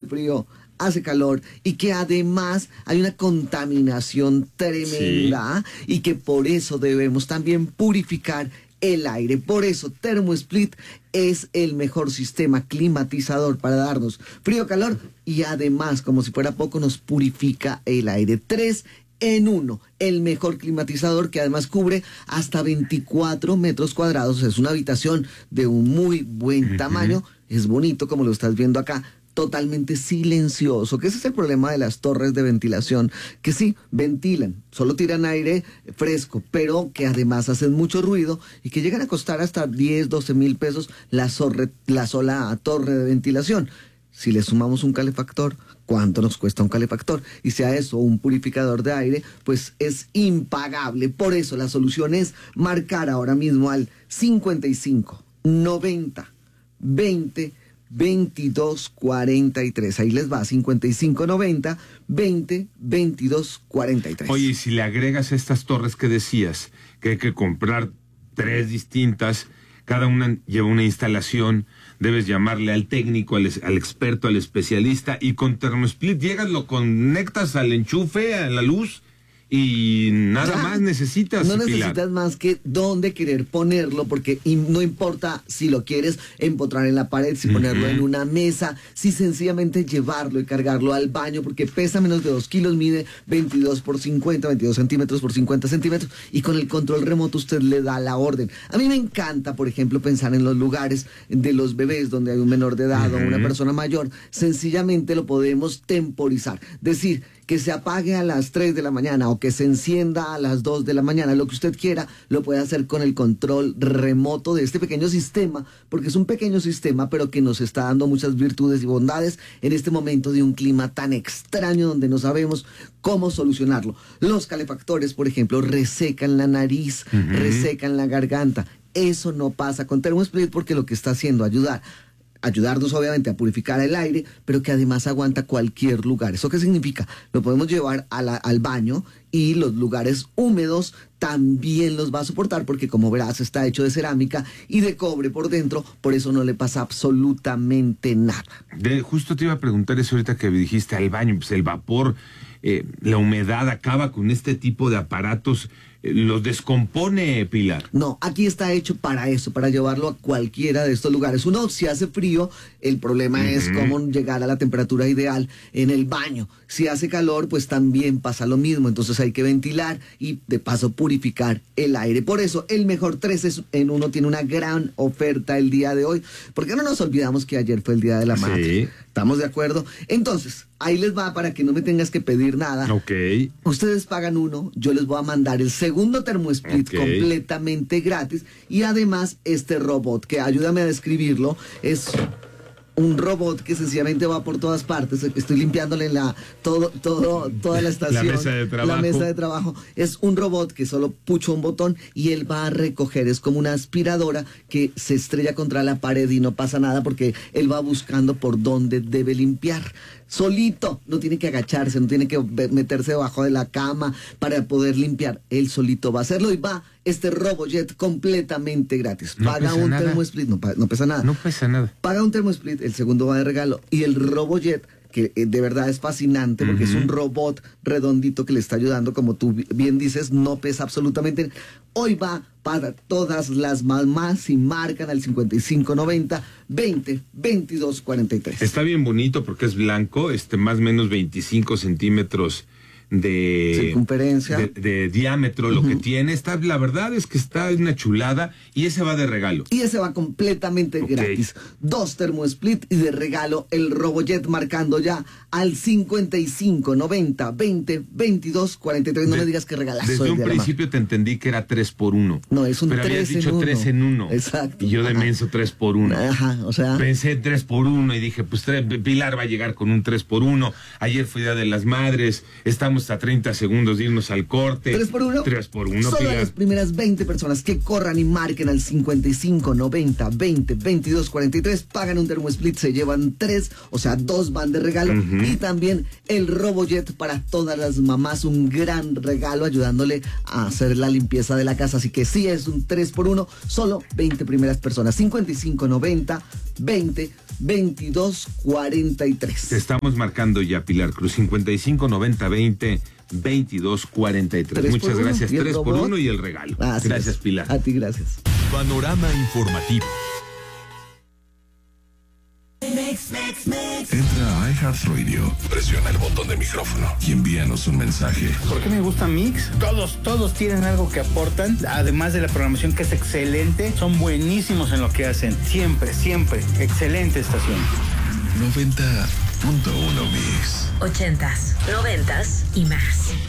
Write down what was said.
frío, hace calor y que además hay una contaminación tremenda y que por eso debemos también purificar el aire. Por eso ThermoSplit es el mejor sistema climatizador para darnos frío, calor y además, como si fuera poco, nos purifica el aire. 3 en 1, el mejor climatizador que además cubre hasta 24 metros cuadrados. Es una habitación de un muy buen tamaño, es bonito como lo estás viendo acá, totalmente silencioso, que ese es el problema de las torres de ventilación, que sí, ventilan, solo tiran aire fresco, pero que además hacen mucho ruido y que llegan a costar hasta 10, 12 mil pesos la sola torre de ventilación. Si le sumamos un calefactor, ¿cuánto nos cuesta un calefactor? Y si a eso un purificador de aire, pues es impagable. Por eso la solución es marcar ahora mismo al 55 90 20 22 43. Ahí les va, 55 90 20 22 43. Oye, y si le agregas estas torres que decías, que hay que comprar 3 distintas, cada una lleva una instalación, debes llamarle al técnico, al experto, al especialista, y con ThermoSplit llegas, lo conectas al enchufe, a la luz, y nada más necesitas. No necesitas más que dónde querer ponerlo, porque no importa si lo quieres empotrar en la pared, si ponerlo en una mesa, si sencillamente llevarlo y cargarlo al baño, porque pesa menos de 2 kilos, mide 22 por 50, 22 centímetros por 50 centímetros, y con el control remoto usted le da la orden. A mí me encanta, por ejemplo, pensar en los lugares de los bebés donde hay un menor de edad o una persona mayor. Sencillamente lo podemos temporizar, decir que se apague a las 3 de la mañana o que se encienda a las 2 de la mañana, lo que usted quiera, lo puede hacer con el control remoto de este pequeño sistema, porque es un pequeño sistema, pero que nos está dando muchas virtudes y bondades en este momento de un clima tan extraño donde no sabemos cómo solucionarlo. Los calefactores, por ejemplo, resecan la nariz, resecan la garganta. Eso no pasa con ThermoSplit, porque lo que está haciendo ayudarnos obviamente a purificar el aire, pero que además aguanta cualquier lugar. ¿Eso qué significa? Lo podemos llevar al baño, y los lugares húmedos también los va a soportar, porque como verás está hecho de cerámica y de cobre por dentro, por eso no le pasa absolutamente nada. Justo te iba a preguntar eso ahorita que dijiste al baño, pues el vapor, la humedad acaba con este tipo de aparatos, los descompone, Pilar. No, aquí está hecho para eso, para llevarlo a cualquiera de estos lugares. Uno, si hace frío, el problema es cómo llegar a la temperatura ideal en el baño. Si hace calor, pues también pasa lo mismo. Entonces hay que ventilar y de paso purificar el aire. Por eso el mejor 3 en 1 tiene una gran oferta el día de hoy, porque no nos olvidamos que ayer fue el Día de la Madre. Sí. ¿Estamos de acuerdo? Entonces, ahí les va para que no me tengas que pedir nada. Ok. Ustedes pagan uno, yo les voy a mandar el segundo ThermoSplit completamente gratis, y además este robot, que ayúdame a describirlo, es un robot que sencillamente va por todas partes. Estoy limpiándole toda la estación. La mesa de trabajo. La mesa de trabajo. Es un robot que solo pucha un botón y él va a recoger. Es como una aspiradora que se estrella contra la pared y no pasa nada, porque él va buscando por dónde debe limpiar. Solito, no tiene que agacharse, no tiene que meterse debajo de la cama para poder limpiar. Él solito va a hacerlo, y va este RoboJet completamente gratis. Paga un ThermoSplit, no pesa nada. No pesa nada. Paga un ThermoSplit, el segundo va de regalo, y el RoboJet, que de verdad es fascinante, porque es un robot redondito que le está ayudando, como tú bien dices, no pesa absolutamente. Hoy va para todas las mamás y marcan al 55 90 20 22 43. Está bien bonito porque es blanco, más o menos 25 centímetros de circunferencia, de diámetro, lo que tiene. La verdad es que está una chulada, y ese va de regalo. Y ese va completamente gratis. 2 ThermoSplit y de regalo el RoboJet, marcando ya al 55 90 20 22 43. No me digas que regalazo. Desde un principio te entendí que era 3 por 1. No, es un 3 en 1. Pero habías dicho 3 en 1. Exacto. Y yo de menso 3 por 1. Ajá, o sea. Pensé 3 por 1 y dije, pues Pilar va a llegar con un 3 por 1. Ayer fue Día de las Madres, estamos Estamos a 30 segundos de irnos al corte. 3 por 1. 3 por 1, Solo Pilar. las primeras 20 personas que corran y marquen al 55 90 20 22 43 pagan un TermoSplit, se llevan 3, o sea, 2 van de regalo. Y también el RoboJet para todas las mamás, un gran regalo ayudándole a hacer la limpieza de la casa. Así que sí, es un 3 por 1, solo 20 primeras personas. 55 90 20 22 43. Te estamos marcando ya, Pilar Cruz. 55 90 20 22 43. Muchas gracias. 3 por 1 y el regalo. Gracias, Pilar. A ti, gracias. Panorama informativo. Entra a iHeartRadio, presiona el botón de micrófono y envíanos un mensaje. ¿Por qué me gusta Mix? Todos tienen algo que aportan, además de la programación que es excelente, son buenísimos en lo que hacen, siempre, excelente estación. 90.1 Mix. 80s, 90s y más.